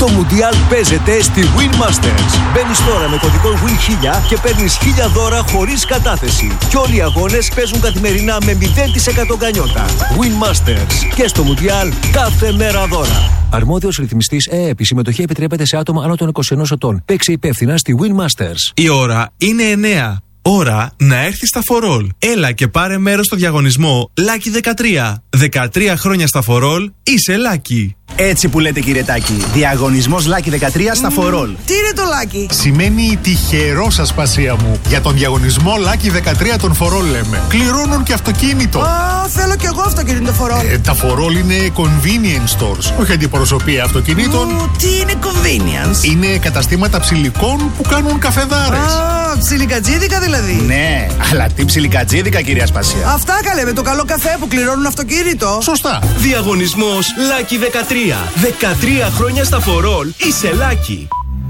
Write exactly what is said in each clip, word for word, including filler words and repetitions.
Το Μουντιάλ παίζεται στη Win Masters. Μπαίνεις τώρα με κωδικό Win χίλια και παίρνεις χίλια δώρα χωρίς κατάθεση. Και όλοι οι αγώνες παίζουν καθημερινά με μηδέν τοις εκατό γκανιότα. Win Masters. Και στο Μουντιάλ κάθε μέρα δώρα. Αρμόδιος ρυθμιστής ΕΕΠ. Η συμμετοχή επιτρέπεται σε άτομα άνω των είκοσι ενός ετών. Παίξε υπεύθυνα στη Win Masters. Η ώρα είναι εννιά. Ώρα να έρθει στα φορόλ. Έλα και πάρε μέρος στο διαγωνισμό Lucky δεκατρία. δεκατρία χρόνια στα φορόλ, είσαι Lucky. Έτσι που λέτε, κύριε Τάκη. Διαγωνισμός Lucky δεκατρία στα φορόλ. Τι είναι το Lucky? Σημαίνει τυχερός, ασπασία μου. Για τον διαγωνισμό Lucky δεκατρία των φορόλ λέμε. Κληρώνουν και αυτοκίνητο. Α, θέλω κι εγώ αυτοκίνητο φορόλ. Ε, τα φορόλ είναι convenience stores, όχι αντιπροσωπεία αυτοκινήτων. Ου, τι είναι convenience? Είναι καταστήματα ψηλικών που κάνουν καφεδάρες. Α, ψιλικατζίδικα δηλαδή. Ναι, αλλά τι ψιλικατζίδικα, κυρία Ασπασία. Αυτά καλέ, με το καλό καφέ που κληρώνουν αυτοκίνητο. Σωστά. Διαγωνισμός Lucky δεκατρία. δεκατρία χρόνια στα φορόλ, είσαι Lucky.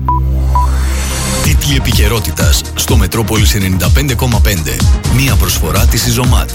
Τίτλοι επικαιρότητας στο Μετρόπολης ενενήντα πέντε κόμμα πέντε. Μία προσφορά της Ιζωμάτ.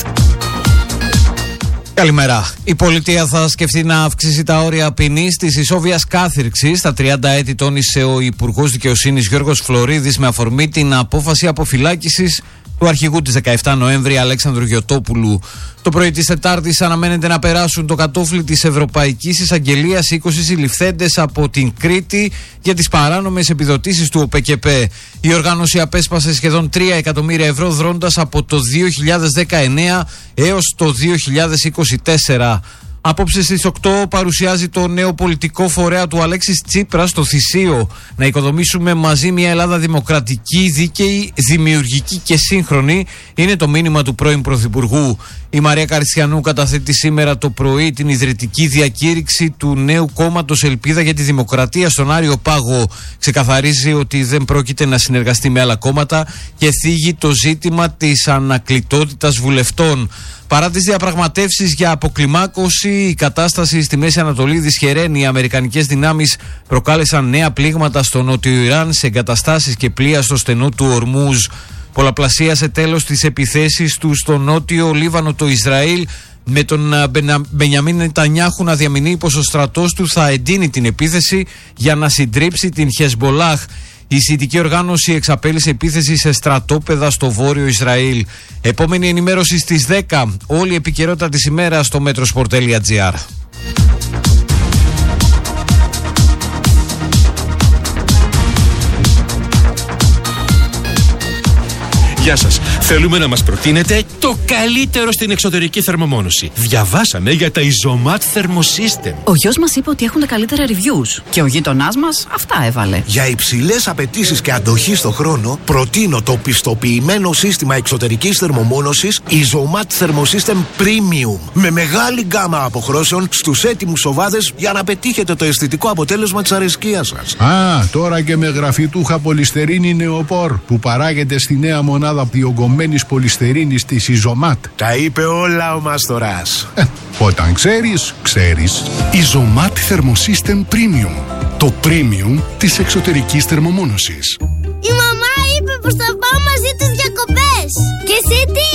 Καλημέρα. Η πολιτεία θα σκεφτεί να αυξήσει τα όρια ποινής της ισόβιας κάθυρξης. Στα τριάντα έτη τόνισε ο Υπουργός Δικαιοσύνης Γιώργος Φλωρίδης με αφορμή την απόφαση αποφυλάκησης του αρχηγού της δεκαεφτά Νοέμβρη Αλέξανδρου Γιωτόπουλου. Το πρωί της Τετάρτης αναμένεται να περάσουν το κατόφλι της Ευρωπαϊκής Εισαγγελίας είκοσι συλληφθέντες από την Κρήτη για τις παράνομες επιδοτήσεις του ΟΠΕΚΕΠΕ. Η οργάνωση απέσπασε σχεδόν τρία εκατομμύρια ευρώ δρώντας από το δύο χιλιάδες δεκαεννέα έως το δύο χιλιάδες είκοσι τέσσερα. Απόψε στις οκτώ παρουσιάζει το νέο πολιτικό φορέα του Αλέξης Τσίπρα στο Θησίο. Να οικοδομήσουμε μαζί μια Ελλάδα δημοκρατική, δίκαιη, δημιουργική και σύγχρονη είναι το μήνυμα του πρώην Πρωθυπουργού. Η Μαρία Καριστιανού καταθέτει σήμερα το πρωί την ιδρυτική διακήρυξη του νέου κόμματος Ελπίδα για τη Δημοκρατία στον Άριο Πάγο. Ξεκαθαρίζει ότι δεν πρόκειται να συνεργαστεί με άλλα κόμματα και θίγει το ζήτημα της ανακλητότητας βουλευτών. Παρά τις διαπραγματεύσεις για αποκλιμάκωση, η κατάσταση στη Μέση Ανατολή δυσχεραίνει. Οι αμερικανικές δυνάμεις προκάλεσαν νέα πλήγματα στο νότιο Ιράν σε εγκαταστάσεις και πλοία στο στενό του Ορμούζ. Πολλαπλασίασε τέλος τις επιθέσεις του στο νότιο Λίβανο το Ισραήλ, με τον Μπενιαμίν Νετανιάχου να διαμηνύει πως ο στρατός του θα εντείνει την επίθεση για να συντρίψει την Χεσμπολάχ. Η σιητική οργάνωση εξαπέλυσε επίθεση σε στρατόπεδα στο βόρειο Ισραήλ. Επόμενη ενημέρωση στις δέκα. Όλη η επικαιρότητα της ημέρας στο metrosport τελεία gr. Γεια σας. Θέλουμε να μας προτείνετε το καλύτερο στην εξωτερική θερμομόνωση. Διαβάσαμε για τα Ιζωμάτ Thermosystem. Ο γιος μας είπε ότι έχουν τα καλύτερα reviews και ο γείτονάς μας αυτά έβαλε. Για υψηλές απαιτήσεις και αντοχή στο χρόνο, προτείνω το πιστοποιημένο σύστημα εξωτερικής θερμομόνωσης Ιζωμάτ Thermosystem Premium. Με μεγάλη γκάμα αποχρώσεων στους έτοιμους οβάδες για να πετύχετε το αισθητικό αποτέλεσμα της αρεσκίας σας. Α, τώρα και με γραφιτούχα πολυστερίνη νεοπόρ που παράγεται στη νέα μονάδα διογκωμένης πολυστερίνης της Ιζωμάτ. Τα είπε όλα ο Μάστορας. Ε, όταν ξέρεις, ξέρεις. Ιζωμάτ Thermosystem Premium. Το premium της εξωτερικής θερμομόνωσης. Η μαμά είπε πως θα πάω μαζί τις διακοπές. Και εσύ τι